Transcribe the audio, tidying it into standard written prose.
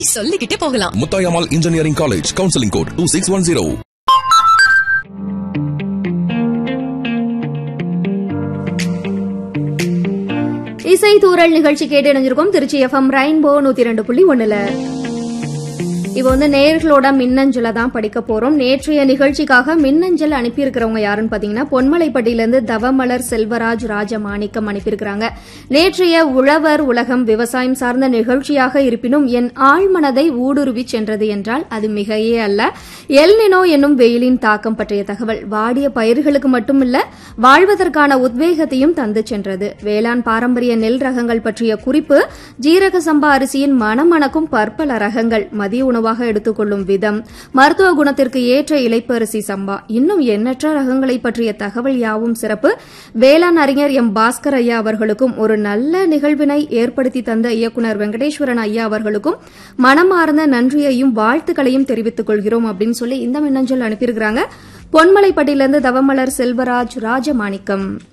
சொல்லிக்கிட்டே போகலாம். Muthayammal engineering college, counselling code 2610. இசை தூரல் நிகழ்ச்சி கேட்டு இணைஞ்சிருக்கோம் திருச்சி எஃப்எம் ரெயின்போ 102.1. இப்போ நேயர்களோட மின்னஞ்சலை தான் படிக்க போறோம். நேற்றைய நிகழ்ச்சிக்காக மின்னஞ்சல் அனுப்பியிருக்கிறவங்க யாருன்னு பாத்தீங்கன்னா பொன்மலைப்பட்டியிலிருந்து தவமலர் செல்வராஜ் ராஜமாணிக்கம் அனுப்பியிருக்கிறாங்க. நேற்றைய உழவர் உலகம் விவசாயம் சார்ந்த நிகழ்ச்சியாக இருப்பினும் என் ஆழ்மனதை ஊடுருவி சென்றது என்றால் அது மிகையே அல்ல. எல்னினோ என்னும் வெயிலின் தாக்கம் பற்றிய தகவல் வாடிய பயிர்களுக்கு மட்டுமில்ல வாழ்வதற்கான உத்வேகத்தையும் தந்து சென்றது. வேளாண் பாரம்பரிய நெல் ரகங்கள் பற்றிய குறிப்பு, ஜீரக சம்பா அரிசியின் மணமணக்கும் பற்பல ரகங்கள், மதிய உணவாக எடுத்துக்கொள்ளும் விதம், மருத்துவ குணத்திற்கு ஏற்ற இலைப்பு அரிசி சம்பா, இன்னும் எண்ணற்ற ரகங்களை பற்றிய தகவல் யாவும் சிறப்பு. வேளாண் அறிஞர் எம் பாஸ்கர் ஐயா அவர்களுக்கும் ஒரு நல்ல நிகழ்வினை ஏற்படுத்தி தந்த இயக்குநர் வெங்கடேஸ்வரன் ஐயா அவர்களுக்கும் மனமார்ந்த நன்றியையும் வாழ்த்துக்களையும் தெரிவித்துக் கொள்கிறோம் அப்படின்னு சொல்லி இந்த மின்னஞ்சல் அனுப்பியிருக்கிறாங்க. பொன்மலைப்பட்டியிலிருந்து தவமலர் செல்வராஜ் ராஜமாணிக்கம்.